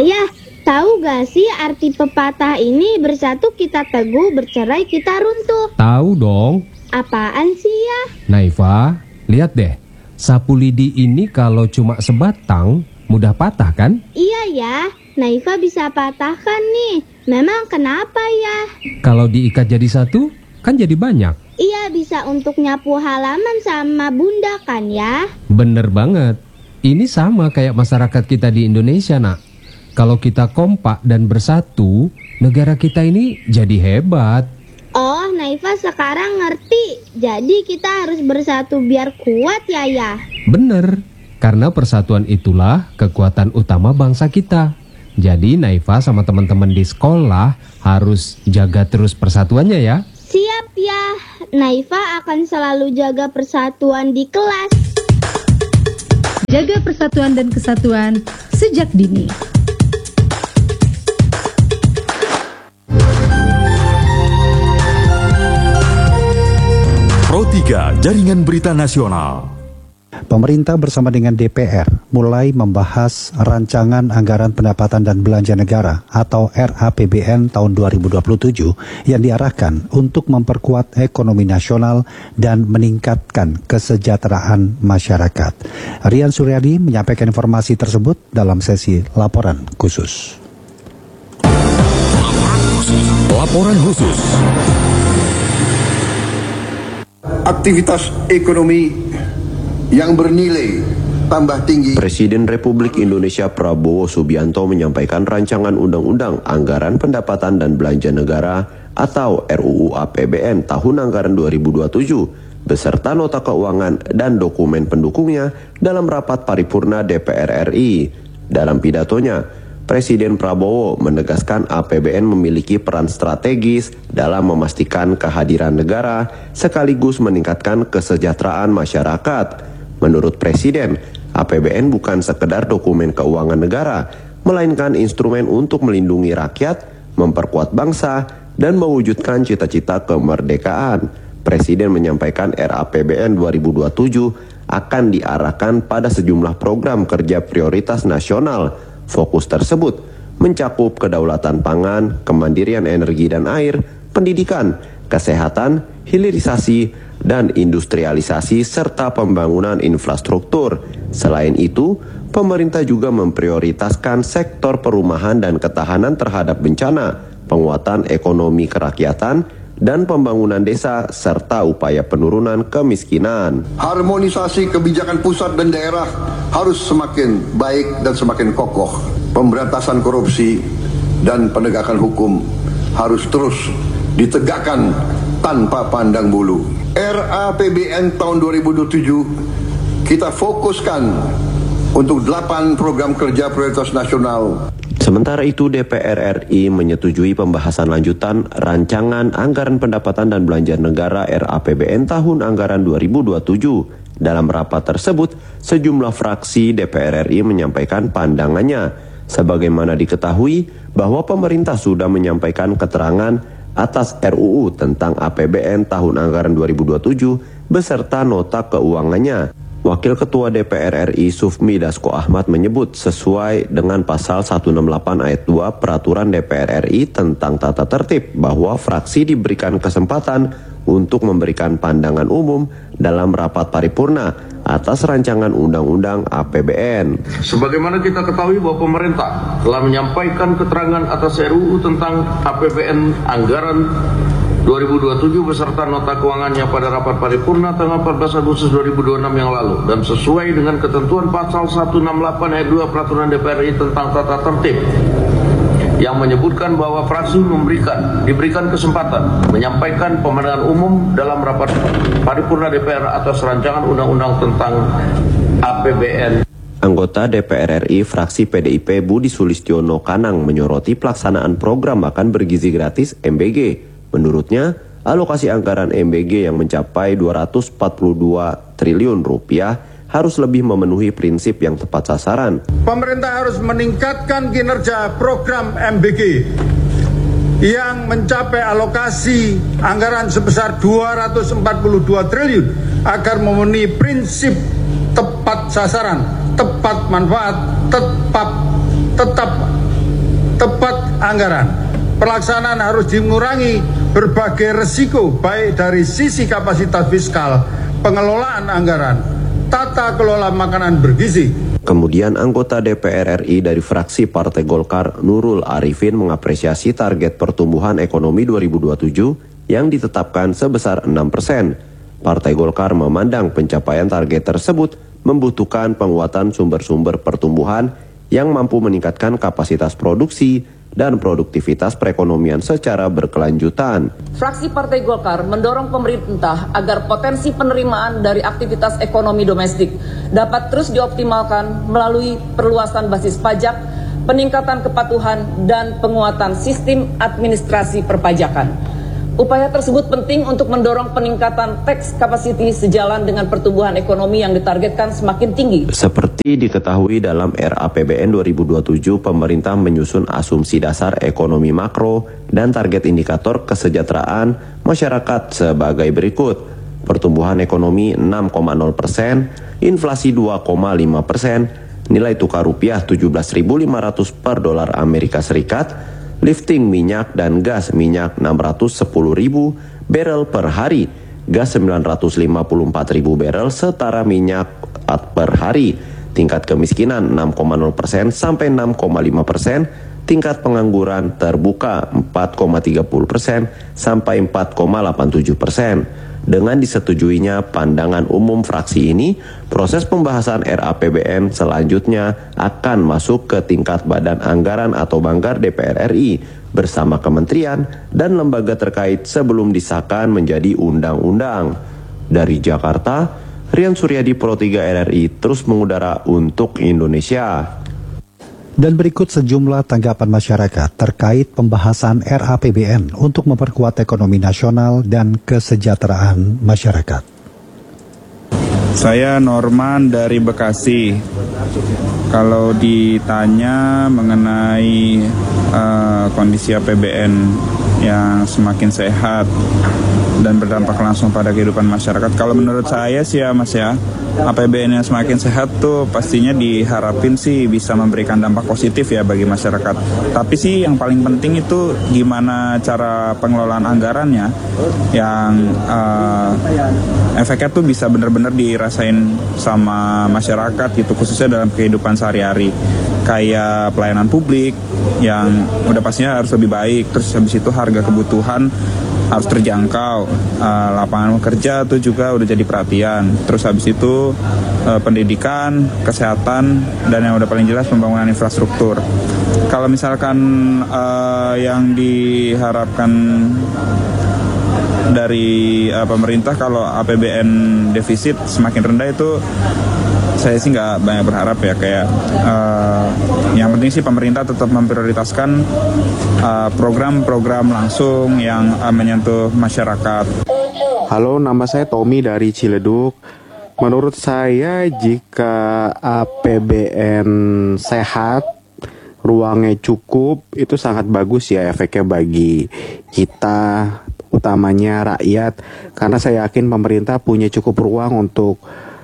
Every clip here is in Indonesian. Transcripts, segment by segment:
Ayah, tahu gak sih arti pepatah ini, bersatu kita teguh, bercerai kita runtuh? Tahu dong. Apaan sih ya? Naifa, lihat deh. Sapu lidi ini kalau cuma sebatang, mudah patah kan? Iya ya, Naifa bisa patahkan nih. Memang kenapa ya? Kalau diikat jadi satu, kan jadi banyak. Iya, bisa untuk nyapu halaman sama bunda kan ya? Bener banget. Ini sama kayak masyarakat kita di Indonesia, nak. Kalau kita kompak dan bersatu, negara kita ini jadi hebat. Oh, Naifa sekarang ngerti. Jadi kita harus bersatu biar kuat ya? Bener, karena persatuan itulah kekuatan utama bangsa kita. Jadi Naifa sama teman-teman di sekolah harus jaga terus persatuannya ya. Siap ya, Naifa akan selalu jaga persatuan di kelas. Jaga persatuan dan kesatuan sejak dini. Pro 3 Jaringan Berita Nasional. Pemerintah bersama dengan DPR mulai membahas rancangan anggaran pendapatan dan belanja negara atau RAPBN tahun 2027 yang diarahkan untuk memperkuat ekonomi nasional dan meningkatkan kesejahteraan masyarakat. Rian Suryadi menyampaikan informasi tersebut dalam sesi laporan khusus. Laporan khusus. Aktivitas ekonomi yang bernilai tambah tinggi. Presiden Republik Indonesia Prabowo Subianto menyampaikan rancangan Undang-Undang Anggaran Pendapatan dan Belanja Negara atau RUU APBN tahun anggaran 2027 beserta nota keuangan dan dokumen pendukungnya dalam rapat paripurna DPR RI. Dalam pidatonya, Presiden Prabowo menegaskan APBN memiliki peran strategis dalam memastikan kehadiran negara sekaligus meningkatkan kesejahteraan masyarakat. Menurut Presiden, APBN bukan sekedar dokumen keuangan negara, melainkan instrumen untuk melindungi rakyat, memperkuat bangsa, dan mewujudkan cita-cita kemerdekaan. Presiden menyampaikan RAPBN 2027 akan diarahkan pada sejumlah program kerja prioritas nasional. Fokus tersebut mencakup kedaulatan pangan, kemandirian energi dan air, pendidikan, kesehatan, hilirisasi, dan industrialisasi serta pembangunan infrastruktur. Selain itu, pemerintah juga memprioritaskan sektor perumahan dan ketahanan terhadap bencana, penguatan ekonomi kerakyatan, dan pembangunan desa serta upaya penurunan kemiskinan. Harmonisasi kebijakan pusat dan daerah harus semakin baik dan semakin kokoh. Pemberantasan korupsi dan penegakan hukum harus terus ditegakkan tanpa pandang bulu. RAPBN tahun 2027 kita fokuskan untuk 8 program kerja prioritas nasional. Sementara itu, DPR RI menyetujui pembahasan lanjutan Rancangan Anggaran Pendapatan dan Belanja Negara RAPBN tahun anggaran 2027. Dalam rapat tersebut, sejumlah fraksi DPR RI menyampaikan pandangannya. Sebagaimana diketahui bahwa pemerintah sudah menyampaikan keterangan atas RUU tentang APBN tahun anggaran 2027 beserta nota keuangannya. Wakil Ketua DPR RI Sufmi Dasko Ahmad menyebut sesuai dengan pasal 168 ayat 2 Peraturan DPR RI tentang tata tertib bahwa fraksi diberikan kesempatan untuk memberikan pandangan umum dalam rapat paripurna atas rancangan Undang-Undang APBN. Sebagaimana kita ketahui bahwa pemerintah telah menyampaikan keterangan atas RUU tentang APBN anggaran 2027 beserta nota keuangannya pada rapat paripurna tanggal 14 Agustus 2026 yang lalu dan sesuai dengan ketentuan pasal 168 ayat 2 Peraturan DPR RI tentang tata tertib yang menyebutkan bahwa fraksi diberikan kesempatan menyampaikan pandangan umum dalam rapat paripurna DPR atas rancangan undang-undang tentang APBN. Anggota DPR RI fraksi PDIP Budi Sulistiono Kanang menyoroti pelaksanaan program makan bergizi gratis MBG. Menurutnya, alokasi anggaran MBG yang mencapai 242 triliun rupiah harus lebih memenuhi prinsip yang tepat sasaran. Pemerintah harus meningkatkan kinerja program MBG yang mencapai alokasi anggaran sebesar 242 triliun agar memenuhi prinsip tepat sasaran, tepat manfaat, tetap tepat anggaran. Pelaksanaan harus mengurangi berbagai resiko baik dari sisi kapasitas fiskal, pengelolaan anggaran, tata kelola makanan bergizi. Kemudian anggota DPR RI dari fraksi Partai Golkar Nurul Arifin mengapresiasi target pertumbuhan ekonomi 2027 yang ditetapkan sebesar 6%. Partai Golkar memandang pencapaian target tersebut membutuhkan penguatan sumber-sumber pertumbuhan yang mampu meningkatkan kapasitas produksi dan produktivitas perekonomian secara berkelanjutan. Fraksi Partai Golkar mendorong pemerintah agar potensi penerimaan dari aktivitas ekonomi domestik dapat terus dioptimalkan melalui perluasan basis pajak, peningkatan kepatuhan, dan penguatan sistem administrasi perpajakan. Upaya tersebut penting untuk mendorong peningkatan tax capacity sejalan dengan pertumbuhan ekonomi yang ditargetkan semakin tinggi. Seperti diketahui dalam RAPBN 2027, pemerintah menyusun asumsi dasar ekonomi makro dan target indikator kesejahteraan masyarakat sebagai berikut. Pertumbuhan ekonomi 6,0%, inflasi 2,5%, nilai tukar rupiah 17.500 per dolar Amerika Serikat, lifting minyak dan gas minyak 610.000 barrel per hari, gas 954.000 barrel setara minyak per hari, tingkat kemiskinan 6,0% sampai 6,5%, tingkat pengangguran terbuka 4,30% sampai 4,87%. Dengan disetujuinya pandangan umum fraksi ini, proses pembahasan RAPBN selanjutnya akan masuk ke tingkat Badan Anggaran atau Banggar DPR RI bersama kementerian dan lembaga terkait sebelum disahkan menjadi undang-undang. Dari Jakarta, Rian Suryadi, Pro 3 RRI terus mengudara untuk Indonesia. Dan berikut sejumlah tanggapan masyarakat terkait pembahasan RAPBN untuk memperkuat ekonomi nasional dan kesejahteraan masyarakat. Saya Norman dari Bekasi. Kalau ditanya mengenai kondisi APBN yang semakin sehat dan berdampak langsung pada kehidupan masyarakat, kalau menurut saya sih ya Mas ya, APBN yang semakin sehat tuh pastinya diharapin sih bisa memberikan dampak positif ya bagi masyarakat. Tapi sih yang paling penting itu gimana cara pengelolaan anggarannya yang efeknya tuh bisa benar-benar dirasain sama masyarakat gitu, khususnya dalam kehidupan sehari-hari. Kayak pelayanan publik yang udah pastinya harus lebih baik, terus habis itu harga kebutuhan harus terjangkau, lapangan kerja tuh juga udah jadi perhatian, terus habis itu pendidikan, kesehatan, dan yang udah paling jelas pembangunan infrastruktur. Kalau misalkan yang diharapkan dari pemerintah kalau APBN defisit semakin rendah itu saya sih nggak banyak berharap ya, kayak yang penting sih pemerintah tetap memprioritaskan program-program langsung yang menyentuh masyarakat. Halo, nama saya Tommy dari Ciledug. Menurut saya jika APBN sehat, ruangnya cukup, itu sangat bagus ya efeknya bagi kita, utamanya rakyat, karena saya yakin pemerintah punya cukup ruang untuk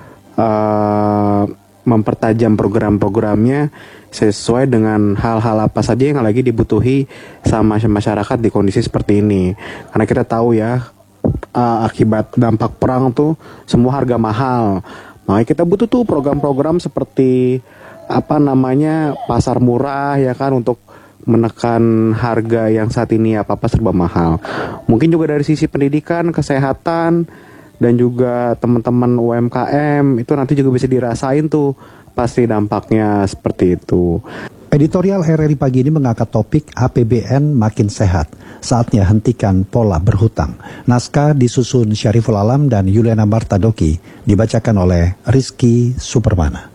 mempertajam program-programnya sesuai dengan hal-hal apa saja yang lagi dibutuhi sama masyarakat di kondisi seperti ini. Karena kita tahu ya, akibat dampak perang tuh semua harga mahal. Makanya kita butuh tuh program-program seperti pasar murah ya kan, untuk menekan harga yang saat ini apa-apa serba mahal. Mungkin juga dari sisi pendidikan, kesehatan, dan juga teman-teman UMKM itu nanti juga bisa dirasain tuh pasti dampaknya seperti itu. Editorial RRI pagi ini mengangkat topik APBN makin sehat, saatnya hentikan pola berhutang. Naskah disusun Syariful Alam dan Yuliana Martadoki, dibacakan oleh Rizky Supermana.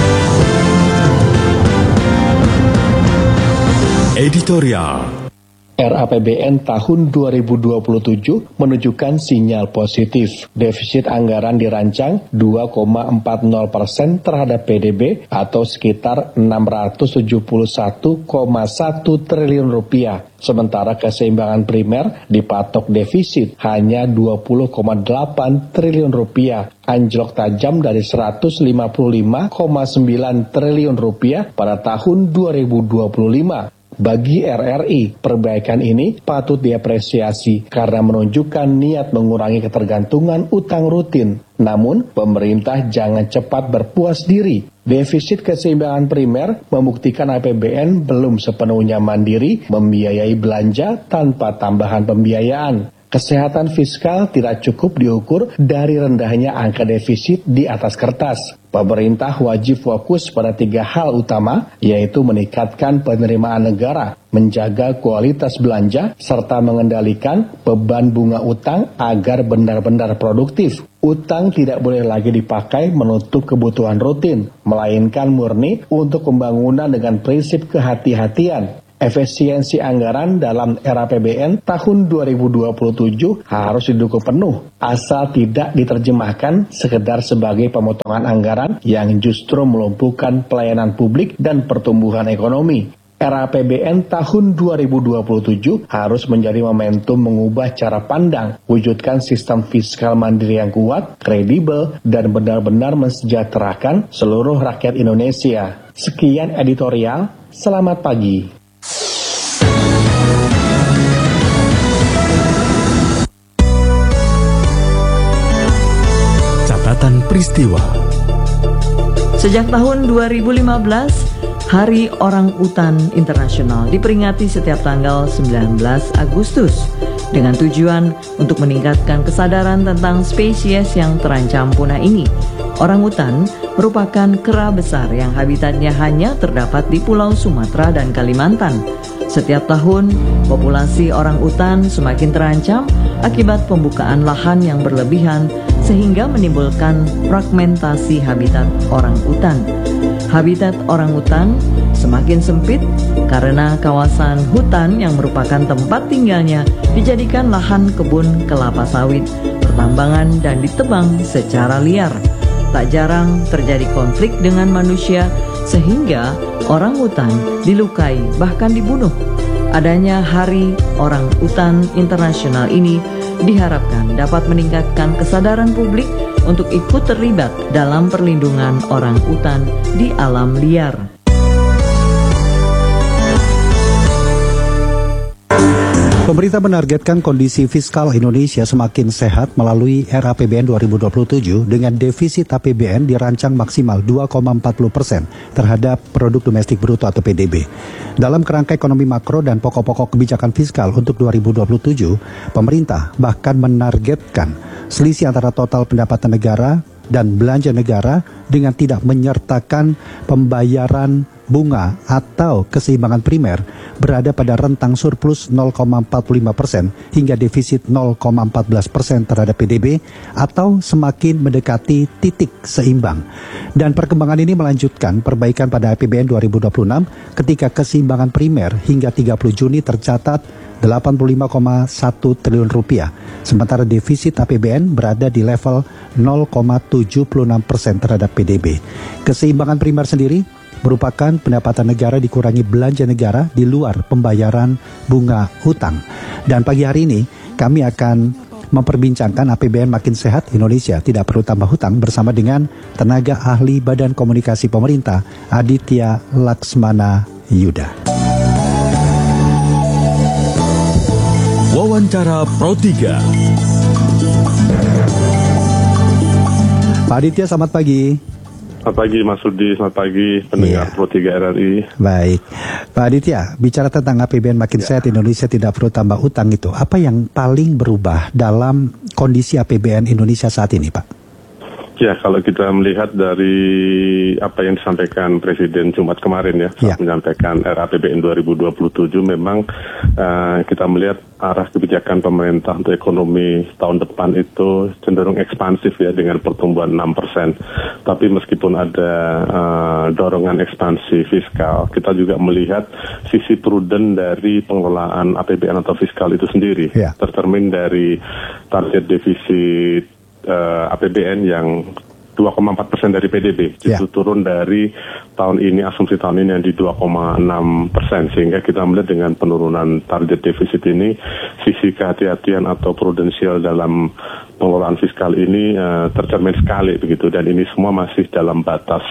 Editorial. RAPBN tahun 2027 menunjukkan sinyal positif. Defisit anggaran dirancang 2,40% terhadap PDB atau sekitar 671,1 triliun rupiah. Sementara keseimbangan primer dipatok defisit hanya 20,8 triliun rupiah, anjlok tajam dari 155,9 triliun rupiah pada tahun 2025. Bagi RRI, perbaikan ini patut diapresiasi karena menunjukkan niat mengurangi ketergantungan utang rutin. Namun, pemerintah jangan cepat berpuas diri. Defisit keseimbangan primer membuktikan APBN belum sepenuhnya mandiri membiayai belanja tanpa tambahan pembiayaan. Kesehatan fiskal tidak cukup diukur dari rendahnya angka defisit di atas kertas. Pemerintah wajib fokus pada 3 hal utama, yaitu meningkatkan penerimaan negara, menjaga kualitas belanja, serta mengendalikan beban bunga utang agar benar-benar produktif. Utang tidak boleh lagi dipakai menutup kebutuhan rutin, melainkan murni untuk pembangunan dengan prinsip kehati-hatian. Efisiensi anggaran dalam RAPBN tahun 2027 harus didukung penuh, asal tidak diterjemahkan sekedar sebagai pemotongan anggaran yang justru melumpuhkan pelayanan publik dan pertumbuhan ekonomi. RAPBN tahun 2027 harus menjadi momentum mengubah cara pandang, wujudkan sistem fiskal mandiri yang kuat, kredibel, dan benar-benar mensejahterakan seluruh rakyat Indonesia. Sekian editorial, selamat pagi. Peristiwa. Sejak tahun 2015, Hari Orang Utan Internasional diperingati setiap tanggal 19 Agustus dengan tujuan untuk meningkatkan kesadaran tentang spesies yang terancam punah ini. Orang utan merupakan kera besar yang habitatnya hanya terdapat di Pulau Sumatera dan Kalimantan. Setiap tahun, populasi orang utan semakin terancam akibat pembukaan lahan yang berlebihan sehingga menimbulkan fragmentasi habitat orang utan. Habitat orang utan semakin sempit karena kawasan hutan yang merupakan tempat tinggalnya dijadikan lahan kebun kelapa sawit, pertambangan, dan ditebang secara liar. Tak jarang terjadi konflik dengan manusia sehingga orang utan dilukai bahkan dibunuh. Adanya Hari Orang Utan Internasional ini diharapkan dapat meningkatkan kesadaran publik untuk ikut terlibat dalam perlindungan orang utan di alam liar. Pemerintah menargetkan kondisi fiskal Indonesia semakin sehat melalui RAPBN 2027 dengan defisit APBN dirancang maksimal 2,40% terhadap produk domestik bruto atau PDB. Dalam kerangka ekonomi makro dan pokok-pokok kebijakan fiskal untuk 2027, pemerintah bahkan menargetkan selisih antara total pendapatan negara dan belanja negara dengan tidak menyertakan pembayaran bunga atau keseimbangan primer berada pada rentang surplus 0,45% hingga defisit 0,14% terhadap PDB atau semakin mendekati titik seimbang. Dan perkembangan ini melanjutkan perbaikan pada APBN 2026 ketika keseimbangan primer hingga 30 Juni tercatat 85,1 triliun rupiah. Sementara defisit APBN berada di level 0,76% terhadap PDB. Keseimbangan primer sendiri merupakan pendapatan negara dikurangi belanja negara di luar pembayaran bunga hutang. Dan pagi hari ini kami akan memperbincangkan APBN makin sehat, Indonesia tidak perlu tambah hutang bersama dengan tenaga ahli Badan Komunikasi Pemerintah Aditya Laksmana Yuda. Wawancara Pro 3. Pak Aditya, selamat pagi. Selamat pagi Mas Rudi, selamat pagi pendengar Pro 3 RRI. Baik, Pak Aditya, bicara tentang APBN makin sehat, Indonesia tidak perlu tambah utang itu. Apa yang paling berubah dalam kondisi APBN Indonesia saat ini, Pak? Ya, kalau kita melihat dari apa yang disampaikan Presiden Jumat kemarin ya, saat menyampaikan RAPBN 2027, memang kita melihat arah kebijakan pemerintah untuk ekonomi tahun depan itu cenderung ekspansif ya, dengan pertumbuhan 6%. Tapi meskipun ada dorongan ekspansi fiskal, kita juga melihat sisi prudent dari pengelolaan APBN atau fiskal itu sendiri, tercermin dari target defisit APBN yang 2,4% dari PDB, justru turun dari tahun ini, asumsi tahun ini yang di 2,6%, sehingga kita melihat dengan penurunan target defisit ini, sisi kehati-hatian atau prudensial dalam pengelolaan fiskal ini tercermin sekali begitu, dan ini semua masih dalam batas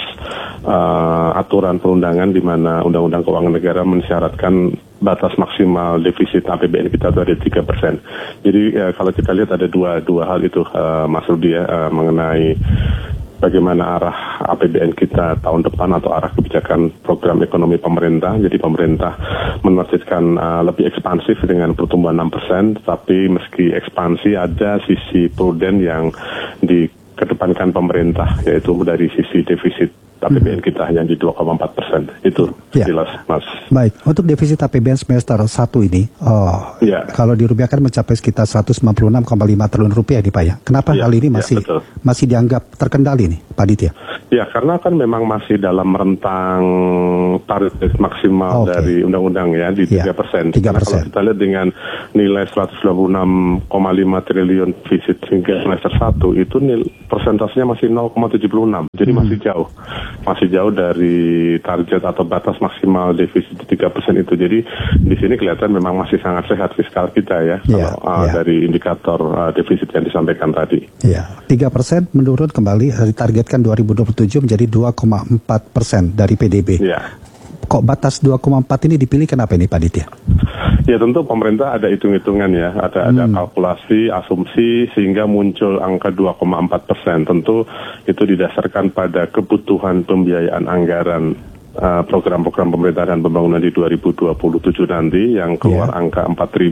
aturan perundangan, di mana Undang-Undang Keuangan Negara mensyaratkan batas maksimal defisit APBN kita itu ada 3%. Jadi kalau kita lihat ada dua hal itu, Mas Rudi ya, mengenai bagaimana arah APBN kita tahun depan atau arah kebijakan program ekonomi pemerintah. Jadi pemerintah menargetkan lebih ekspansif dengan pertumbuhan 6%, tapi meski ekspansi ada sisi prudent yang dikedepankan pemerintah, yaitu dari sisi defisit APBN kita hanya di 2,4%. Itu jelas, Mas. Baik, untuk defisit APBN semester 1 ini, kalau dirupiahkan mencapai sekitar 196,5 triliun rupiah nih Pak ya. Kenapa hal ini masih dianggap terkendali nih, Pak Ditya? Ya, karena kan memang masih dalam rentang target maksimal dari undang-undang ya, di 3%. Karena kalau kita lihat dengan nilai 126,5 triliun defisit hingga semester 1, itu persentasenya masih 0,76. Jadi masih jauh dari target atau batas maksimal defisit 3% itu. Jadi di sini kelihatan memang masih sangat sehat fiskal kita ya, dari indikator defisit yang disampaikan tadi. 3% menurun kembali, ditargetkan 2027 menjadi 2,4% dari PDB. Kok batas 2,4 ini dipilih, kenapa ini Pak Ditya? Ya tentu pemerintah ada hitung-hitungan ya, ada kalkulasi, asumsi, sehingga muncul angka 2,4%. Tentu itu didasarkan pada kebutuhan pembiayaan anggaran program-program pemerintah dan pembangunan di 2027 nanti, yang keluar angka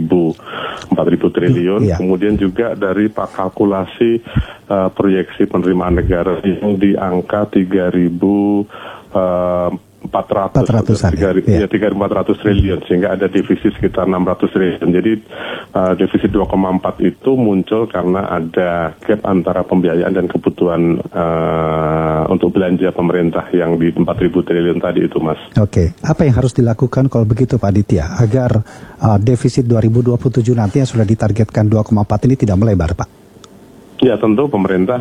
4.000 triliun. Kemudian juga dari kalkulasi proyeksi penerimaan negara yang di angka 3.400 triliun, sehingga ada defisit sekitar 600 triliun. Jadi defisit 2,4 itu muncul karena ada gap antara pembiayaan dan kebutuhan untuk belanja pemerintah yang di 4.000 triliun tadi itu, Mas. Oke, apa yang harus dilakukan kalau begitu Pak Ditya, agar defisit 2027 nanti yang sudah ditargetkan 2,4 ini tidak melebar, Pak? Ya tentu pemerintah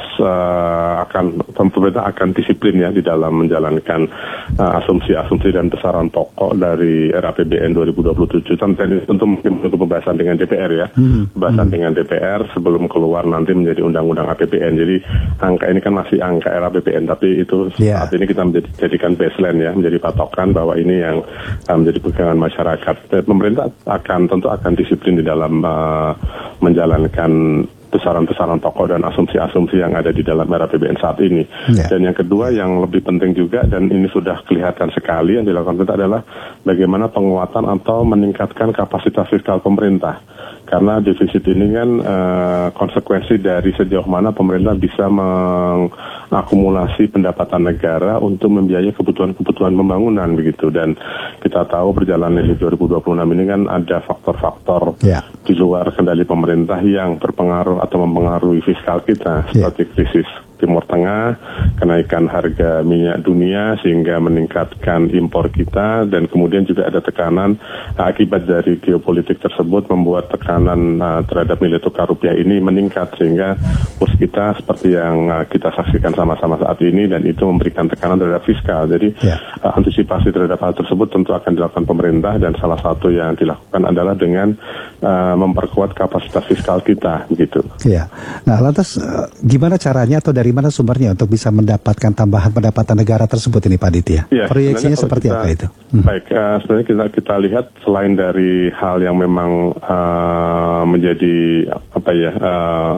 akan disiplin ya di dalam menjalankan asumsi-asumsi dan besaran pokok dari RAPBN 2027. Tentu mungkin untuk pembahasan dengan DPR ya, pembahasan dengan DPR sebelum keluar nanti menjadi undang-undang APBN. Jadi angka ini kan masih angka RAPBN, tapi itu saat ini kita menjadikan baseline ya, menjadi patokan bahwa ini yang menjadi pegangan masyarakat. Pemerintah tentu akan disiplin di dalam menjalankan besaran-besaran pokok dan asumsi-asumsi yang ada di dalam RAPBN saat ini. Dan yang kedua yang lebih penting juga, dan ini sudah kelihatan sekali yang dilakukan pemerintah, adalah bagaimana penguatan atau meningkatkan kapasitas fiskal pemerintah. Karena defisit ini kan konsekuensi dari sejauh mana pemerintah bisa mengakumulasi pendapatan negara untuk membiayai kebutuhan-kebutuhan pembangunan begitu. Dan kita tahu perjalanan di 2026 ini kan ada faktor-faktor di luar kendali pemerintah yang berpengaruh atau mempengaruhi fiskal kita, seperti krisis Timur Tengah, kenaikan harga minyak dunia sehingga meningkatkan impor kita, dan kemudian juga ada tekanan akibat dari geopolitik tersebut membuat tekanan terhadap nilai tukar rupiah ini meningkat, sehingga kurs kita seperti yang kita saksikan sama-sama saat ini, dan itu memberikan tekanan terhadap fiskal. Jadi antisipasi terhadap hal tersebut tentu akan dilakukan pemerintah, dan salah satu yang dilakukan adalah dengan memperkuat kapasitas fiskal kita begitu. Nah lantas gimana caranya atau dari mana sumbernya untuk bisa mendapatkan tambahan pendapatan negara tersebut ini Pak Ditya? Proyeksinya seperti apa itu? Baik, sebenarnya kita lihat selain dari hal yang memang menjadi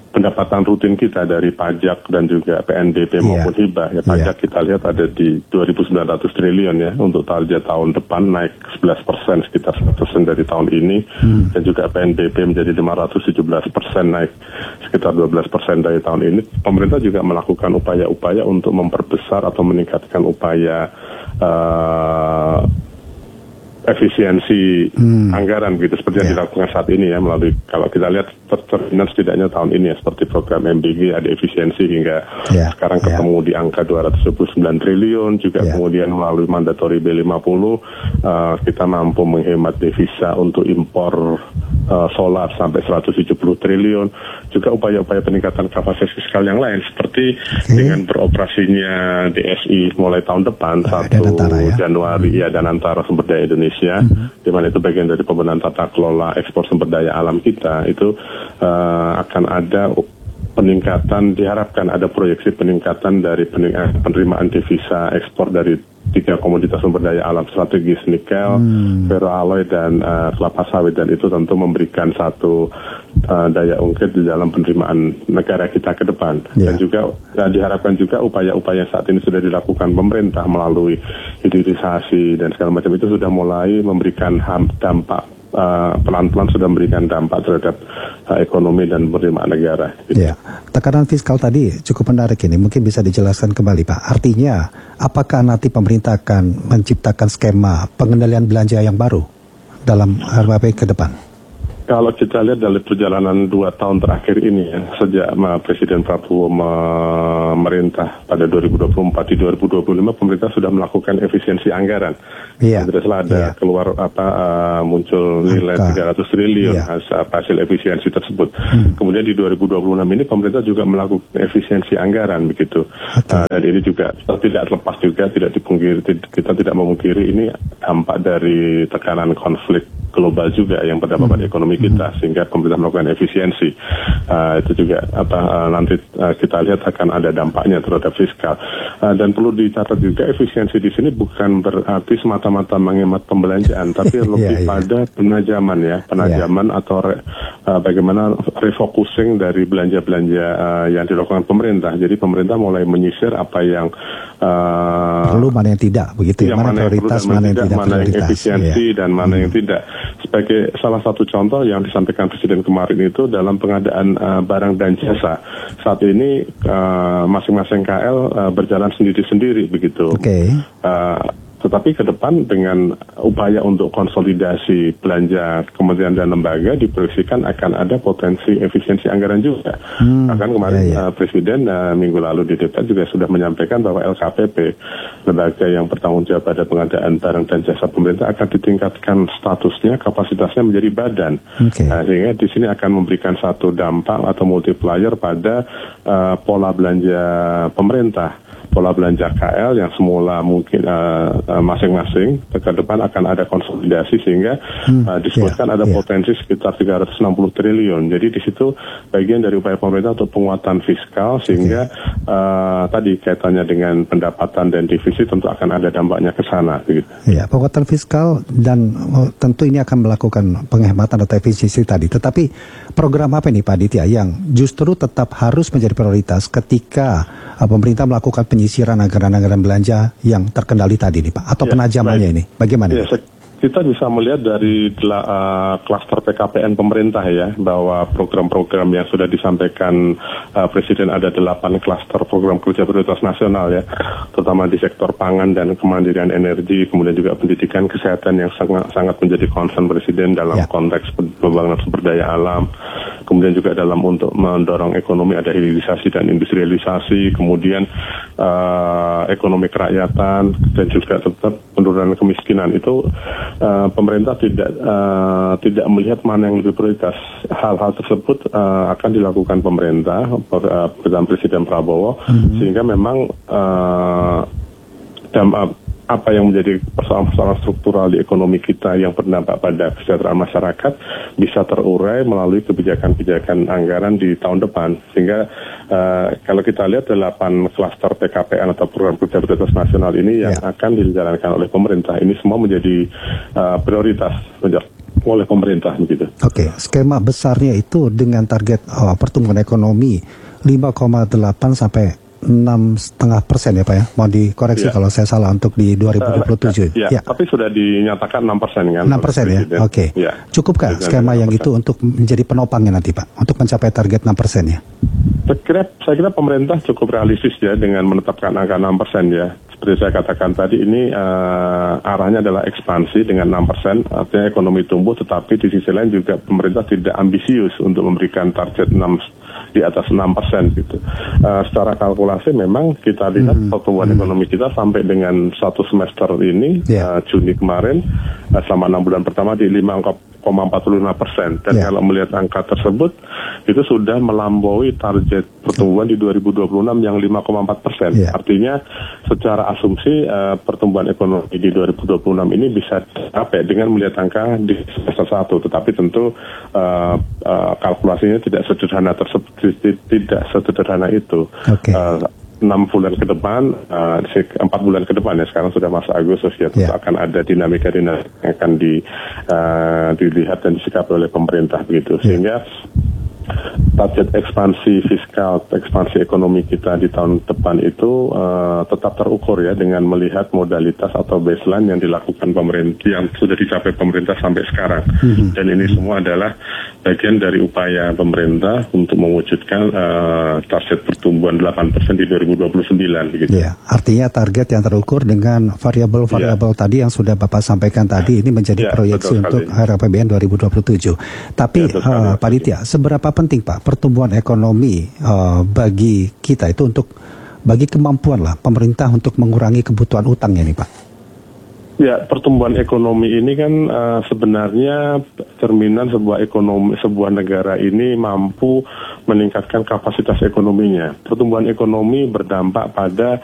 pendapatan rutin kita dari pajak dan juga PNBP maupun hibah. Ya, pajak kita lihat ada di 2.900 triliun ya, untuk target tahun depan naik 11%, sekitar 100% dari tahun ini. Dan juga PNBP menjadi 517%, naik sekitar 12% dari tahun ini. Pemerintah juga melakukan upaya-upaya untuk memperbesar atau meningkatkan upaya efisiensi anggaran gitu, seperti yang dilakukan saat ini ya, melalui, kalau kita lihat tercermin setidaknya tahun ini ya, seperti program MBG ada efisiensi hingga sekarang ketemu di angka 229 triliun, juga kemudian melalui mandatory B50 kita mampu menghemat devisa untuk impor solar sampai 170 triliun, juga upaya-upaya peningkatan kapasitas fiskal yang lain seperti dengan beroperasinya DSI mulai tahun depan 1 Januari ya, Danantara Sumber Daya Indonesia, di mana itu bagian dari pembenahan tata kelola ekspor sumber daya alam kita. Itu akan ada peningkatan, diharapkan ada proyeksi peningkatan dari penerimaan devisa ekspor dari 3 komoditas sumber daya alam strategis, nikel, ferroalloy, dan kelapa sawit, dan itu tentu memberikan satu daya ungkit di dalam penerimaan negara kita ke depan. Dan juga diharapkan juga upaya-upaya yang saat ini sudah dilakukan pemerintah melalui hilirisasi dan segala macam itu sudah mulai memberikan dampak, pelan-pelan sudah memberikan dampak terhadap ekonomi dan penerimaan negara. Ya, tekanan fiskal tadi cukup menarik ini, mungkin bisa dijelaskan kembali Pak. Artinya, apakah nanti pemerintah akan menciptakan skema pengendalian belanja yang baru dalam RAPBN ke depan? Kalau kita lihat dari perjalanan 2 tahun terakhir ini ya, sejak Presiden Prabowo memerintah pada 2024, di 2025 pemerintah sudah melakukan efisiensi anggaran. Setelah ada keluar muncul nilai 300 triliun hasil efisiensi tersebut. Kemudian di 2026 ini pemerintah juga melakukan efisiensi anggaran begitu. Dan ini juga tidak lepas juga, tidak dipungkiri, kita tidak memungkiri ini dampak dari tekanan konflik global juga yang berdampak pada ekonomi kita, sehingga pemerintah melakukan efisiensi. Itu juga nanti kita lihat akan ada dampaknya terhadap fiskal. Dan perlu dicatat juga, efisiensi di sini bukan berarti semata-mata menghemat pembelanjaan, tapi lebih pada penajaman ya, atau bagaimana refocusing dari belanja-belanja yang dilakukan pemerintah. Jadi pemerintah mulai menyisir apa yang perlu, mana yang tidak, begitu ya, mana prioritas, mana yang tidak mana yang efisiensi dan mana yang tidak. Sebagai salah satu contoh yang disampaikan Presiden kemarin itu dalam pengadaan barang dan jasa. Saat ini masing-masing KL berjalan sendiri-sendiri begitu. Tetapi ke depan dengan upaya untuk konsolidasi belanja kementerian dan lembaga diproyeksikan akan ada potensi efisiensi anggaran juga. Bahkan kemarin Presiden minggu lalu di DPR juga sudah menyampaikan bahwa LKPP, lembaga yang bertanggung jawab pada pengadaan barang dan jasa pemerintah, akan ditingkatkan statusnya, kapasitasnya menjadi badan. Sehingga di sini akan memberikan satu dampak atau multiplier pada pola belanja pemerintah. Pola belanja KL yang semula mungkin masing-masing ke depan akan ada konsolidasi, sehingga disebutkan ada potensi sekitar 360 triliun. Jadi di situ bagian dari upaya pemerintah untuk penguatan fiskal, sehingga tadi kaitannya dengan pendapatan dan defisit tentu akan ada dampaknya ke sana. Gitu. Ya, penguatan fiskal dan tentu ini akan melakukan penghematan atau efisiensi tadi. Tetapi program apa nih Pak Aditya yang justru tetap harus menjadi prioritas ketika pemerintah melakukan penyisiran anggaran-anggaran belanja yang terkendali tadi nih Pak, atau penajamannya ini, bagaimana? Kita bisa melihat dari klaster PKPN pemerintah ya, bahwa program-program yang sudah disampaikan Presiden, ada 8 klaster program kerja prioritas nasional ya, terutama di sektor pangan dan kemandirian energi, kemudian juga pendidikan, kesehatan yang sangat menjadi concern Presiden dalam konteks pembangunan sumber daya alam. Kemudian juga dalam untuk mendorong ekonomi ada hilirisasi dan industrialisasi, kemudian ekonomi kerakyatan, dan juga tetap penurunan kemiskinan. Itu pemerintah tidak melihat mana yang lebih prioritas. Hal-hal tersebut akan dilakukan pemerintah, Presiden Prabowo, sehingga memang apa yang menjadi persoalan-persoalan struktural di ekonomi kita yang berdampak pada kesejahteraan masyarakat bisa terurai melalui kebijakan-kebijakan anggaran di tahun depan. Sehingga kalau kita lihat 8 klaster PKPN atau program kerja prioritas nasional ini yang akan dijalankan oleh pemerintah, ini semua menjadi prioritas. oleh pemerintah begitu. Oke, skema besarnya itu dengan target pertumbuhan ekonomi 5,8 sampai 6,5% ya Pak ya. Mau dikoreksi kalau saya salah untuk di 2027. Ya, tapi sudah dinyatakan 6% kan. 6% ya. Oke. Ya. Cukupkah skema yang itu untuk menjadi penopangnya nanti Pak untuk mencapai target 6% ya? Saya kira pemerintah cukup realistis ya dengan menetapkan angka 6% ya. Seperti saya katakan tadi, ini arahnya adalah ekspansi dengan 6%, artinya ekonomi tumbuh, tetapi di sisi lain juga pemerintah tidak ambisius untuk memberikan target di atas 6% gitu. Secara kalkulasi memang kita lihat pertumbuhan ekonomi kita sampai dengan 1 semester ini, Juni kemarin, selama 6 bulan pertama di 5,45%. Dan kalau melihat angka tersebut, itu sudah melampaui target pertumbuhan di 2026 yang 5,4%. Artinya secara asumsi pertumbuhan ekonomi di 2026 ini bisa dicapai dengan melihat angka di semester 1. Tetapi tentu kalkulasinya tidak sederhana itu. 6 bulan ke depan, 4 bulan ke depan ya, sekarang sudah masuk Agustus ya, tentu akan ada dinamika yang akan dilihat dan disikapi oleh pemerintah begitu, sehingga target ekspansi fiskal, ekspansi ekonomi kita di tahun depan itu tetap terukur ya dengan melihat modalitas atau baseline yang dilakukan pemerintah, yang sudah dicapai pemerintah sampai sekarang. Dan ini semua adalah bagian dari upaya pemerintah untuk mewujudkan target pertumbuhan 8% di 2029 begitu. Ya, artinya target yang terukur dengan variabel-variabel tadi yang sudah Bapak sampaikan tadi ini menjadi proyeksi untuk RAPBN 2027. Tapi Pak Ditya, seberapa penting Pak pertumbuhan ekonomi bagi kita itu untuk bagi kemampuan lah pemerintah untuk mengurangi kebutuhan utangnya nih Pak? Ya, pertumbuhan ekonomi ini kan sebenarnya cerminan sebuah negara ini mampu meningkatkan kapasitas ekonominya. Pertumbuhan ekonomi berdampak pada